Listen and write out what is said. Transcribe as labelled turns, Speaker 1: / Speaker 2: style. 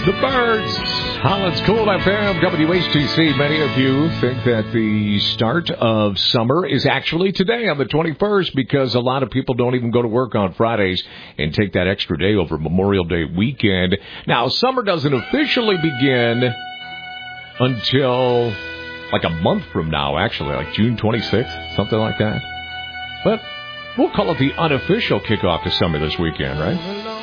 Speaker 1: The Birds, Holland's Cool FM, WHTC. Many of you think that the start of summer is actually today on the 21st because a lot of people don't even go to work on Fridays and take that extra day over Memorial Day weekend. Now, summer doesn't officially begin until like a month from now, actually, like June 26th, something like that. But we'll call it the unofficial kickoff to summer this weekend, right?